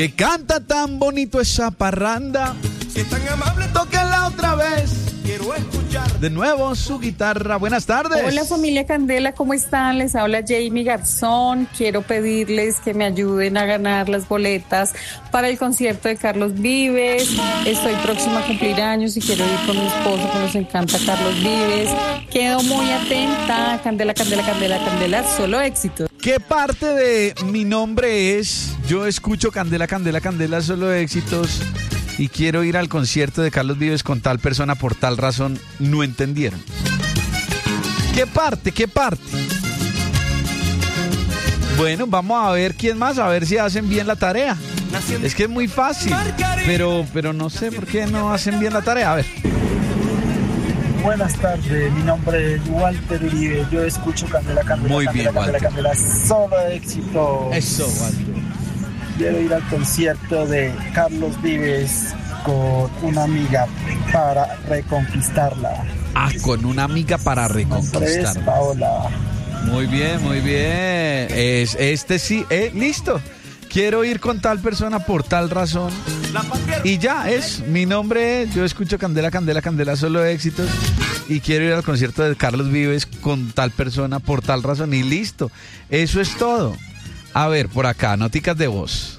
Que canta tan bonito esa parranda. Que tan amable. Tóquenla otra vez. Quiero escuchar de nuevo su guitarra. Buenas tardes. Hola familia Candela, ¿cómo están? Les habla Jamie Garzón. Quiero pedirles que me ayuden a ganar las boletas para el concierto de Carlos Vives. Estoy próxima a cumplir años y quiero ir con mi esposo, que nos encanta Carlos Vives. Quedo muy atenta. Candela, Candela, Candela, Candela, solo éxito. ¿Qué parte de mi nombre es? Yo escucho Candela, Candela, Candela, solo éxitos. Y quiero ir al concierto de Carlos Vives con tal persona por tal razón. No entendieron. ¿Qué parte? ¿Qué parte? Bueno, vamos a ver quién más, a ver si hacen bien la tarea. Es que es muy fácil, pero no sé por qué no hacen bien la tarea. A ver. Buenas tardes, mi nombre es Walter Uribe. Yo escucho Candela, Candela, muy Candela, bien, Candela, Walter. Candela, solo éxito. Eso, Walter. Quiero ir al concierto de Carlos Vives con una amiga para reconquistarla. Ah, con una amiga para Mi nombre es reconquistarla. Paola. Muy bien, muy bien. Sí, listo. Quiero ir con tal persona por tal razón. Y ya es, mi nombre es, yo escucho Candela, Candela, Candela, solo éxitos. Y quiero ir al concierto de Carlos Vives con tal persona por tal razón. Y listo. Eso es todo. A ver, por acá, noticas de voz.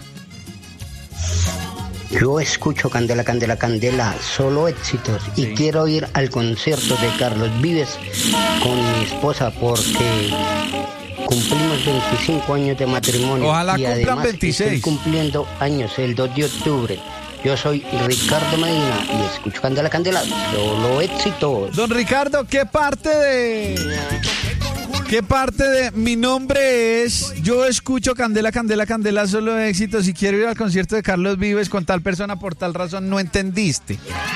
Yo escucho Candela, Candela, Candela, solo éxitos. Y quiero ir al concierto de Carlos Vives con mi esposa porque cumplimos 25 años de matrimonio. Ojalá y cumplan además 26. estoy cumpliendo años el 2 de octubre. Yo soy Ricardo Medina y escucho Candela, Candela, solo éxitos. Don Ricardo, ¿qué parte de mi nombre es? Yo escucho Candela, Candela, Candela, solo éxitos y quiero ir al concierto de Carlos Vives con tal persona por tal razón. No entendiste.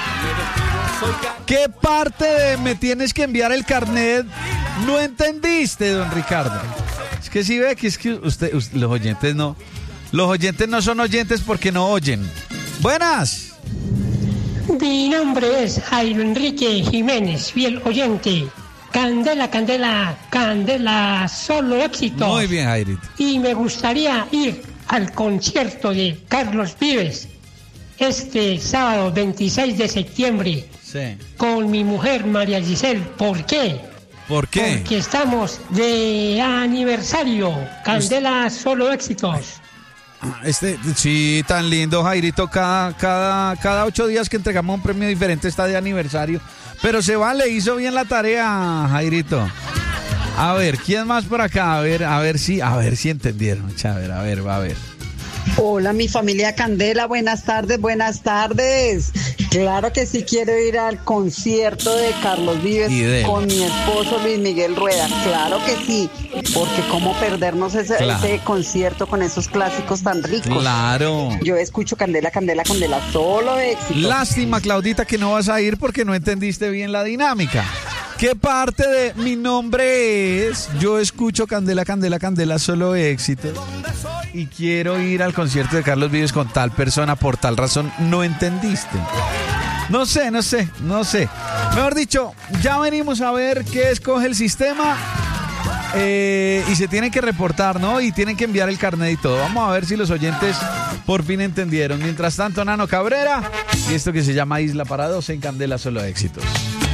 ¿Qué parte de me tienes que enviar el carnet? No entendiste, don Ricardo. Es que sí ve que es que usted los oyentes no son oyentes porque no oyen. Buenas. Mi nombre es Jairo Enrique Jiménez, fiel oyente. Candela, Candela, Candela, solo éxito. Muy bien, Jairito. Y me gustaría ir al concierto de Carlos Vives este sábado 26 de septiembre Sí. con mi mujer María Giselle. ¿Por qué? ¿Por qué? Porque estamos de aniversario. Candela, solo éxitos. Sí, tan lindo, Jairito. Cada 8 días que entregamos un premio diferente está de aniversario. Pero se vale, hizo bien la tarea, Jairito. A ver, ¿quién más por acá? A ver si entendieron. A ver. Hola, mi familia Candela, buenas tardes, buenas tardes. Claro que sí quiero ir al concierto de Carlos Vives con mi esposo Luis Miguel Rueda, claro que sí, porque cómo perdernos ese concierto con esos clásicos tan ricos. Claro. Yo escucho Candela, Candela, Candela, solo éxito. Lástima, Claudita, que no vas a ir porque no entendiste bien la dinámica. ¿Qué parte de mi nombre es? Yo escucho Candela, Candela, Candela, solo éxito. Y quiero ir al concierto de Carlos Vives con tal persona por tal razón. No entendiste. No sé. Mejor dicho, ya venimos a ver qué escoge el sistema. Y se tienen que reportar, ¿no? Y tienen que enviar el carnet y todo. Vamos a ver si los oyentes por fin entendieron. Mientras tanto, Nano Cabrera y esto que se llama Isla para Dos en Candela, solo éxitos.